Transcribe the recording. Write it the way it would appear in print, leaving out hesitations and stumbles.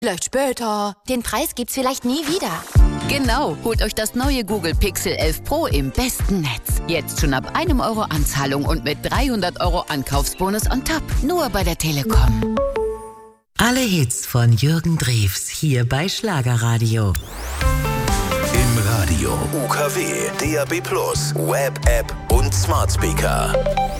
Vielleicht später. Den Preis gibt's vielleicht nie wieder. Genau, holt euch das neue Google Pixel 11 Pro im besten Netz. Jetzt schon ab 1 Euro Anzahlung und mit 300 Euro Ankaufsbonus on top. Nur bei der Telekom. Alle Hits von Jürgen Drews hier bei Schlagerradio. Im Radio UKW, DAB+, Web-App und Smart Speaker.